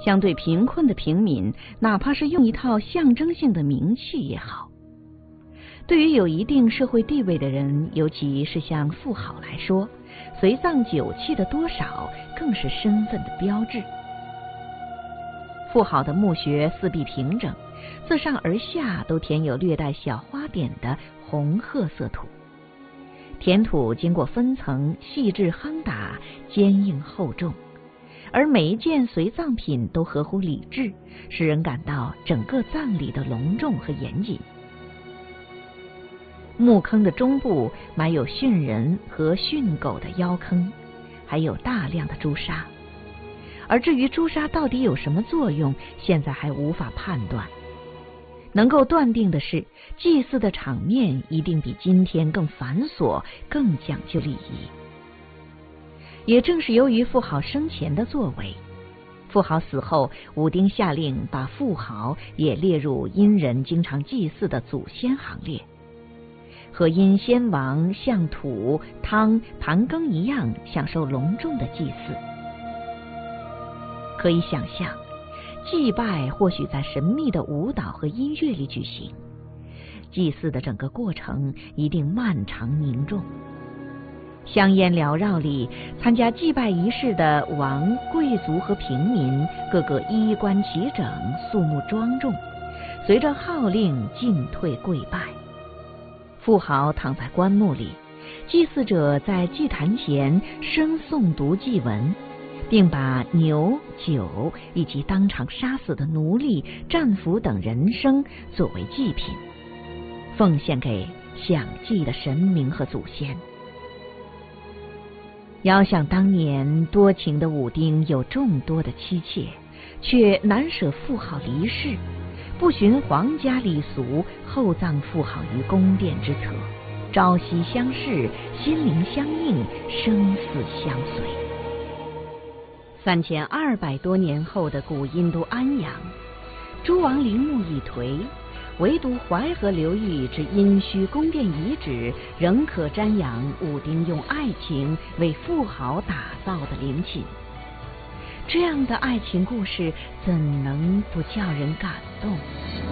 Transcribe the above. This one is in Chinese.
相对贫困的平民，哪怕是用一套象征性的名器也好。对于有一定社会地位的人，尤其是像富豪来说，随葬酒器的多少更是身份的标志。富豪的墓穴四壁平整，自上而下都填有略带小花点的红褐色土，填土经过分层，细致夯打，坚硬厚重，而每一件随葬品都合乎礼制，使人感到整个葬礼的隆重和严谨。墓坑的中部埋有驯人和驯狗的腰坑，还有大量的朱砂。而至于朱砂到底有什么作用，现在还无法判断。能够断定的是，祭祀的场面一定比今天更繁琐，更讲究礼仪。也正是由于富豪生前的作为，富豪死后，武丁下令把富豪也列入殷人经常祭祀的祖先行列，和殷先王相土、汤、盘庚一样，享受隆重的祭祀。可以想象，祭拜或许在神秘的舞蹈和音乐里举行，祭祀的整个过程一定漫长凝重。香烟缭绕里，参加祭拜仪式的王、贵族和平民，个个衣冠齐整，肃穆庄重，随着号令进退跪拜。富豪躺在棺木里，祭祀者在祭坛前声诵读祭文，并把牛、酒以及当场杀死的奴隶、战俘等人牲作为祭品，奉献给享祭的神明和祖先。遥想当年多情的武丁有众多的妻妾，却难舍富豪离世，不循皇家礼俗，厚葬富豪于宫殿之侧，朝夕相视，心灵相印，生死相随。3200多年后的古印度安阳，诸王陵墓已颓，唯独淮河流域之殷墟宫殿遗址仍可瞻仰武丁用爱情为富豪打造的陵寝。这样的爱情故事怎能不叫人感动？